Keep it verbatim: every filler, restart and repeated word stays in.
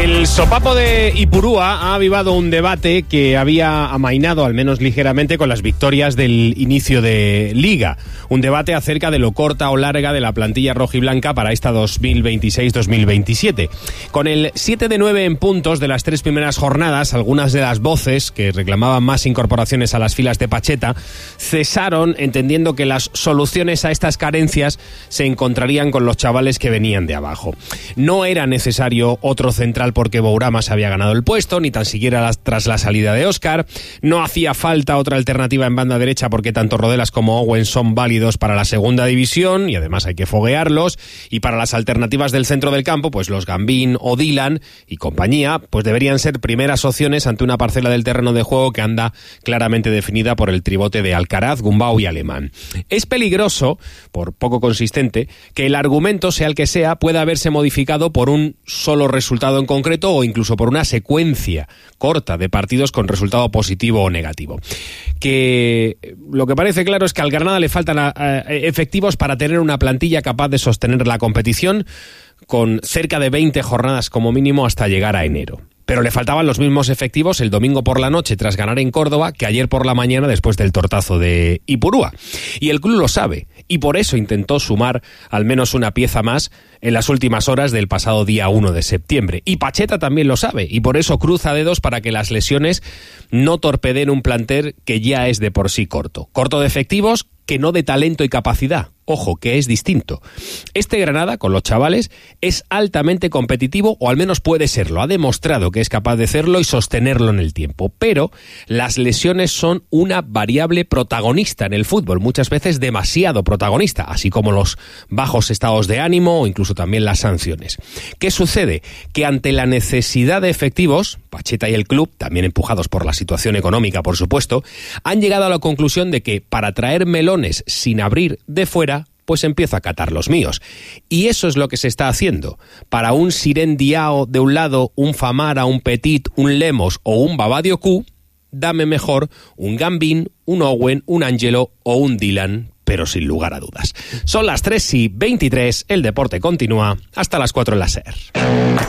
El sopapo de Ipurúa ha avivado un debate que había amainado, al menos ligeramente, con las victorias del inicio de Liga. Un debate acerca de lo corta o larga de la plantilla rojiblanca para esta dos mil veintiséis dos mil veintisiete. Con el siete de nueve en puntos de las tres primeras jornadas, algunas de las voces que reclamaban más incorporaciones a las filas de Pacheta cesaron, entendiendo que las soluciones a estas carencias se encontrarían con los chavales que venían de abajo. No era necesario otro central porque Bourama se había ganado el puesto, ni tan siquiera las, tras la salida de Óscar. No hacía falta otra alternativa en banda derecha porque tanto Rodelas como Owen son válidos para la segunda división y además hay que foguearlos. Y para las alternativas del centro del campo, pues los Gambín o Dylan y compañía, pues deberían ser primeras opciones ante una parcela del terreno de juego que anda claramente definida por el tribote de Alcaraz, Gumbau y Alemán. Es peligroso, por poco consistente, que el argumento, sea el que sea, pueda haberse modificado por un solo resultado en concreto o incluso por una secuencia corta de partidos con resultado positivo o negativo. Que lo que parece claro es que al Granada le faltan a, a, efectivos para tener una plantilla capaz de sostener la competición con cerca de veinte jornadas como mínimo hasta llegar a enero. Pero le faltaban los mismos efectivos el domingo por la noche tras ganar en Córdoba que ayer por la mañana después del tortazo de Ipurúa. Y el club lo sabe, y por eso intentó sumar al menos una pieza más en las últimas horas del pasado día uno de septiembre. Y Pacheta también lo sabe, y por eso cruza dedos para que las lesiones no torpeden un plantel que ya es de por sí corto. Corto de efectivos, que no de talento y capacidad. Ojo, que es distinto. Este Granada, con los chavales, es altamente competitivo, o al menos puede serlo. Ha demostrado que es capaz de serlo y sostenerlo en el tiempo. Pero las lesiones son una variable protagonista en el fútbol, muchas veces demasiado protagonista, así como los bajos estados de ánimo o incluso también las sanciones. ¿Qué sucede? Que ante la necesidad de efectivos, Pacheta y el club, también empujados por la situación económica, por supuesto, han llegado a la conclusión de que para traer melones sin abrir de fuera, pues empiezo a catar los míos. Y eso es lo que se está haciendo. Para un Siren Diao de un lado, un Famara, un Petit, un Lemos o un Babadioku, dame mejor un Gambín, un Owen, un Ángelo o un Dylan, pero sin lugar a dudas. Son las tres y veintitrés, el deporte continúa hasta las cuatro en la SER.